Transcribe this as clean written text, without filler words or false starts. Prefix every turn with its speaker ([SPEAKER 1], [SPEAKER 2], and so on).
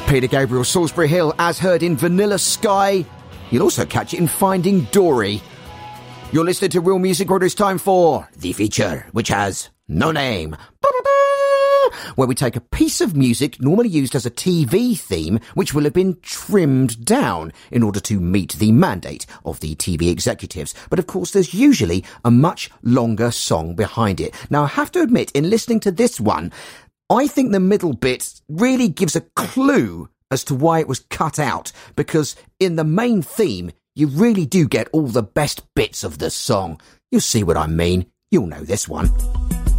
[SPEAKER 1] Peter Gabriel, Salisbury Hill, as heard in Vanilla Sky. You'll also catch it in Finding Dory. You're listening to Real Music World. It's time for The Feature, which has no name. Where we take a piece of music normally used as a TV theme, which will have been trimmed down in order to meet the mandate of the TV executives. But of course, there's usually a much longer song behind it. Now, I have to admit, in listening to this one, I think the middle bit really gives a clue as to why it was cut out, because in the main theme, you really do get all the best bits of the song. You'll see what I mean. You'll know this one.